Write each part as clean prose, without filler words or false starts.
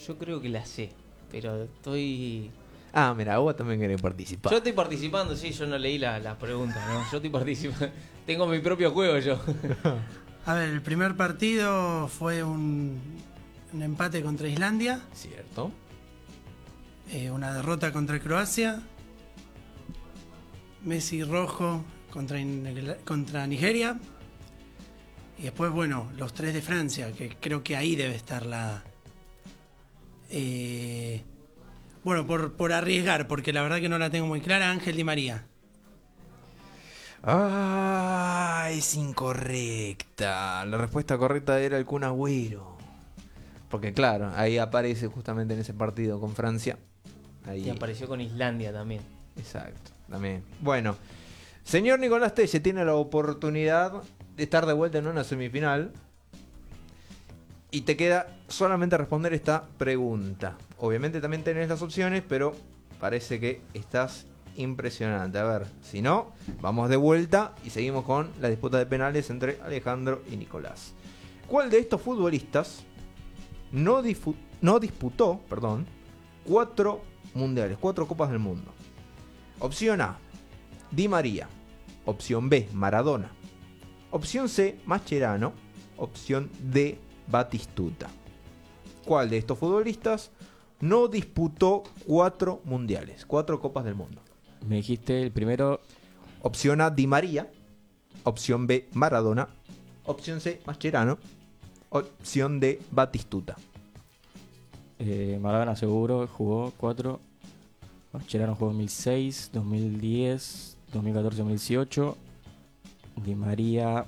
Yo creo que la sé, pero estoy... Ah, mira, vos también querés participar. Yo estoy participando, sí, yo no leí la pregunta, ¿no? Yo estoy participando. Tengo mi propio juego yo. A ver, el primer partido fue un empate contra Islandia, Cierto. una derrota contra Croacia, Messi rojo contra Nigeria, y después, bueno, los 3 de Francia, que creo que ahí debe estar la... bueno, por arriesgar, porque la verdad que no la tengo muy clara, Ángel Di María. Ah, es incorrecta. La respuesta correcta era el Kun Agüero. Porque claro, ahí aparece justamente en ese partido con Francia. Ahí. Y apareció con Islandia también. Exacto, también. Bueno, señor Nicolás Telle tiene la oportunidad de estar de vuelta en una semifinal. Y te queda solamente responder esta pregunta. Obviamente también tenés las opciones, pero parece que estás impresionante. A ver, si no, vamos de vuelta y seguimos con la disputa de penales entre Alejandro y Nicolás. ¿Cuál de estos futbolistas no disputó 4 mundiales, 4 copas del mundo? Opción A, Di María. Opción B, Maradona. Opción C, Mascherano. Opción D, Batistuta. ¿Cuál de estos futbolistas no disputó 4 mundiales, 4 copas del mundo? Me dijiste el primero. Opción A, Di María. Opción B, Maradona. Opción C, Mascherano. Opción D, Batistuta. Maradona seguro, jugó 4. Mascherano jugó 2006, 2010, 2014, 2018. Di María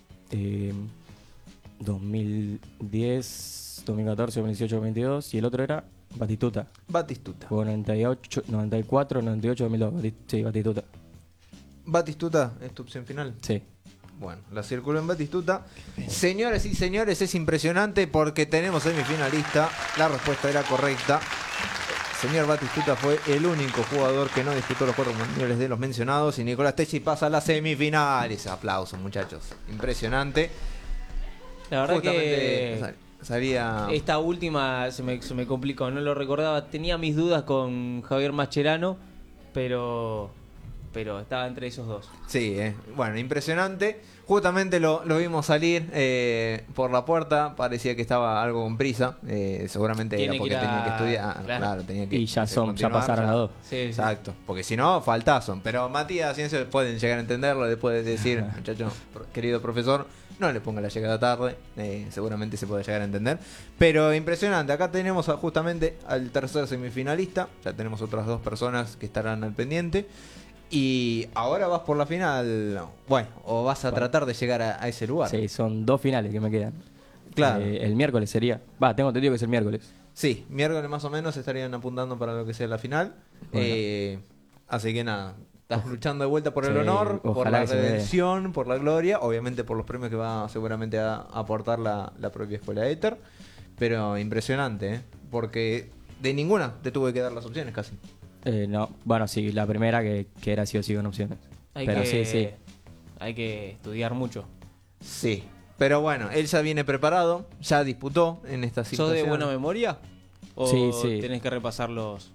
2010, 2014, 2018, 2022. Y el otro era Batistuta. Batistuta. Jugó 98, 94, 98, 2002. Sí, Batistuta. Batistuta es tu opción final. Sí. Bueno, la circuló en Batistuta. Señoras y señores, es impresionante porque tenemos semifinalista. La respuesta era correcta. Señor Batistuta fue el único jugador que no disputó los 4 mundiales de los mencionados. Y Nicolás Telle pasa a las semifinales. Aplausos, muchachos. Impresionante. La verdad Justamente que salía... esta última se me complicó, no lo recordaba. Tenía mis dudas con Javier Mascherano, pero estaba entre esos dos. Sí, bueno, impresionante. Justamente lo vimos salir por la puerta. Parecía que estaba algo con prisa. Seguramente Tiene era porque que ir a- tenía que estudiar. claro. Tenía que Y ya continuar, pasaron las 2. Sí, Exacto, porque si no, faltazo. Pero Matías Ciencio pueden llegar a entenderlo. Le puede decir, muchacho, querido profesor, no le ponga la llegada tarde. Seguramente se puede llegar a entender. Pero impresionante. Acá tenemos justamente al tercer semifinalista. Ya tenemos otras 2 personas que estarán al pendiente. Y ahora vas por la final. Bueno, o vas a tratar de llegar a ese lugar. Sí, son 2 finales que me quedan. Claro. El miércoles sería. Tengo entendido que es el miércoles. Sí, miércoles más o menos estarían apuntando para lo que sea la final. Bueno. Así que nada, estás luchando de vuelta por el Sí, honor, por ojalá la que se me dé. redención, por la gloria, obviamente por los premios que va seguramente a aportar la propia escuela Éter. Pero impresionante, porque de ninguna te tuve que dar las opciones casi. No, bueno, sí, la primera que era sí o sí con opciones. Pero sí. Hay que estudiar mucho. Sí, pero bueno, él ya viene preparado, ya disputó en esta ¿Sos situación. de buena memoria? ¿O Sí, sí. tenés que repasar los...?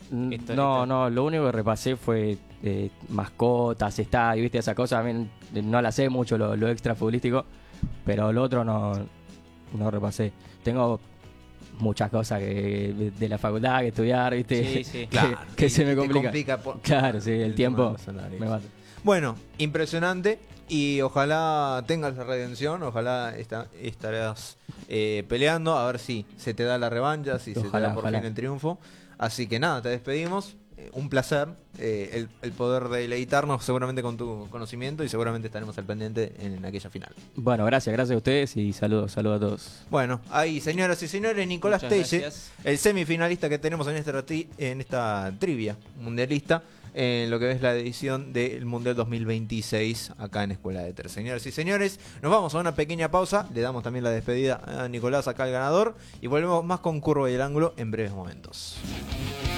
No, lo único que repasé fue mascotas, estadios, viste, esa cosa. También no la sé mucho, lo extra futbolístico, pero lo otro no repasé. Tengo muchas cosas de la facultad que estudiar, viste, Sí, Claro, que se me te complica. Claro, sí, el tema de tiempo los salarios. me mata. Bueno, impresionante y ojalá tengas la redención, ojalá estarás peleando, a ver si se te da la revancha, si se te Ojalá, da por ojalá. fin el triunfo. Así que nada, te despedimos. Un placer el poder deleitarnos seguramente con tu conocimiento y seguramente estaremos al pendiente en aquella final. Bueno, gracias a ustedes y saludos a todos. Bueno, ahí señoras y señores, Nicolás Muchas Telle, gracias. el semifinalista que tenemos en esta trivia mundialista, en lo que es la edición del Mundial 2026 acá en Escuela de Éter. Señoras y señores, nos vamos a una pequeña pausa, le damos también la despedida a Nicolás acá al ganador y volvemos más con Curva y el Ángulo en breves momentos.